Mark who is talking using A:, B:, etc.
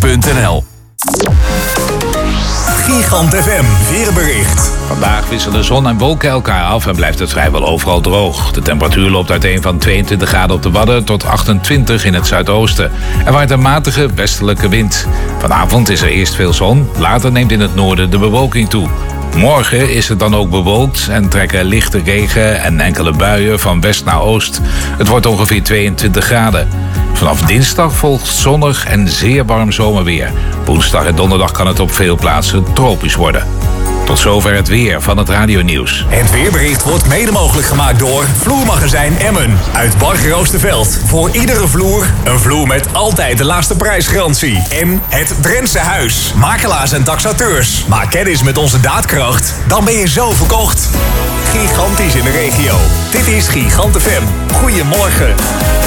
A: Gigant.nl.
B: Gigant FM weerbericht.
C: Vandaag wisselen zon en wolken elkaar af en blijft het vrijwel overal droog. De temperatuur loopt uiteen van 22 graden op de Wadden tot 28 in het zuidoosten. Er waait een matige westelijke wind. Vanavond is er eerst veel zon, later neemt in het noorden de bewolking toe. Morgen is het dan ook bewolkt en trekken lichte regen en enkele buien van west naar oost. Het wordt ongeveer 22 graden. Vanaf dinsdag volgt zonnig en zeer warm zomerweer. Woensdag en donderdag kan het op veel plaatsen tropisch worden. Tot zover het weer van het radionieuws.
B: Het weerbericht wordt mede mogelijk gemaakt door Vloermagazijn Emmen uit Bargeroosterveld. Voor iedere vloer een vloer met altijd de laagste prijsgarantie. En het Drentse Huis. Makelaars en taxateurs. Maak kennis met onze daadkracht. Dan ben je zo verkocht. Gigantisch in de regio. Dit is Gigant FM. Goedemorgen.